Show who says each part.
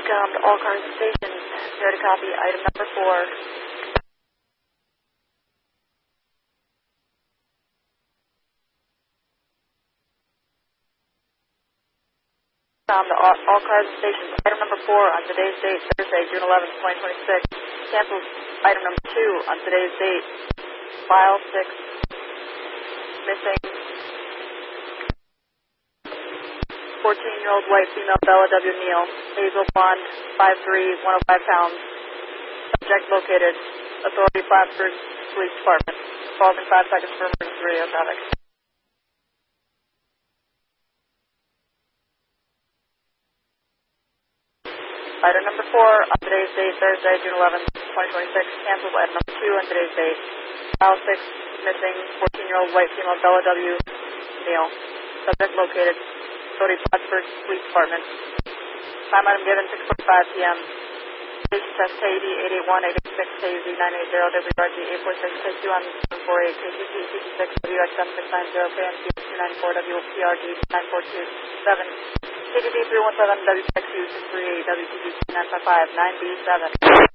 Speaker 1: Intercom to all cars and stations. Here to copy item number 4. Intercom to all cars and stations. Item number 4 on today's date, Thursday, June 11th, 2026. Cancels item number 2 on today's date. File 6. Missing 14-year-old white female Bella W. Neal, hazel blonde, 5'3", 105 pounds. Subject located. Authority Plattsburgh Police Department. Calls in 5 seconds for emergency radio traffic. Item number 4 on today's date, Thursday, June 11th, 2026. Cancels item number 2 on today's date. File 6. Missing 14-year-old white female Bella W. Neal. Subject located. Authority Plattsburgh Police Department. Time item given 6:45 p.m. Station test KD 881-886 KUZ 980 WRG 846 KQ on 748 KGC 66 WX 7690 KMC 294 WPRG 9427 KDB 317 WXU 638 WTG 955 9B7.